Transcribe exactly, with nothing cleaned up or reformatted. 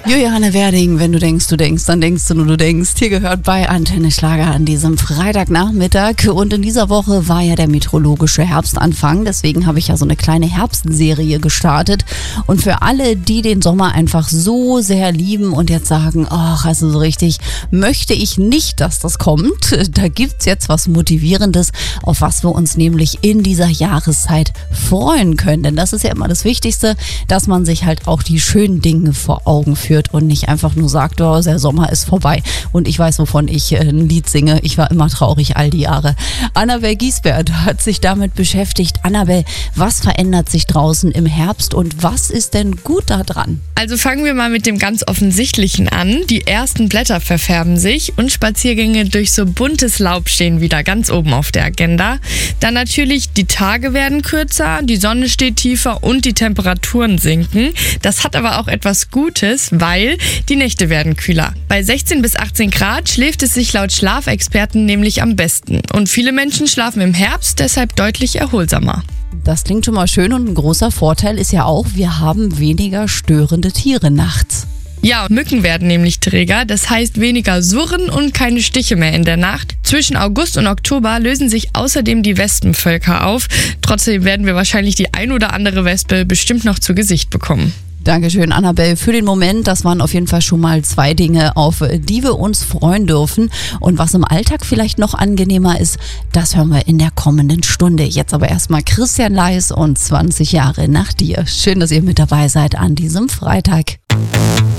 Juliane Werding, wenn du denkst, du denkst, dann denkst du nur, du denkst. Hier gehört bei Antenne Schlager an diesem Freitagnachmittag. Und in dieser Woche war ja der meteorologische Herbstanfang. Deswegen habe ich ja so eine kleine Herbstserie gestartet. Und für alle, die den Sommer einfach so sehr lieben und jetzt sagen, ach, also so richtig möchte ich nicht, dass das kommt. Da gibt's jetzt was Motivierendes, auf was wir uns nämlich in dieser Jahreszeit freuen können. Denn das ist ja immer das Wichtigste, dass man sich halt auch die schönen Dinge vor Augen führt und nicht einfach nur sagt, oh, der Sommer ist vorbei und ich weiß, wovon ich ein Lied singe. Ich war immer traurig all die Jahre. Annabel Giesbert hat sich damit beschäftigt. Annabel, was verändert sich draußen im Herbst und was ist denn gut da dran? Also fangen wir mal mit dem ganz Offensichtlichen an. Die ersten Blätter verfärben sich und Spaziergänge durch so buntes Laub stehen wieder ganz oben auf der Agenda. Dann natürlich, die Tage werden kürzer, die Sonne steht tiefer und die Temperaturen sinken. Das hat aber auch etwas Gutes, weil die Nächte werden kühler. Bei sechzehn bis achtzehn Grad schläft es sich laut Schlafexperten nämlich am besten. Und viele Menschen schlafen im Herbst deshalb deutlich erholsamer. Das klingt schon mal schön und ein großer Vorteil ist ja auch, wir haben weniger störende Tiere nachts. Ja, Mücken werden nämlich träger, das heißt weniger Surren und keine Stiche mehr in der Nacht. Zwischen August und Oktober lösen sich außerdem die Wespenvölker auf. Trotzdem werden wir wahrscheinlich die ein oder andere Wespe bestimmt noch zu Gesicht bekommen. Dankeschön, Annabel, für den Moment. Das waren auf jeden Fall schon mal zwei Dinge, auf die wir uns freuen dürfen. Und was im Alltag vielleicht noch angenehmer ist, das hören wir in der kommenden Stunde. Jetzt aber erstmal Christian Leis und zwanzig Jahre nach dir. Schön, dass ihr mit dabei seid an diesem Freitag.